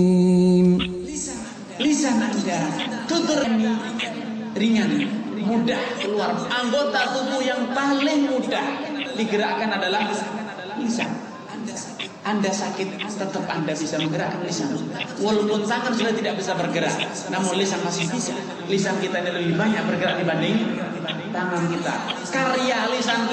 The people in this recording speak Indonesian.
Lisan Anda, tutur ini ringan, mudah keluar. Anggota tubuh yang paling mudah digerakkan adalah lisan. Anda sakit, tetap Anda bisa menggerakkan lisan. Walaupun tangan sudah tidak bisa bergerak, namun lisan masih bisa. Lisan kita ini lebih banyak bergerak dibanding tangan kita. Karya lisan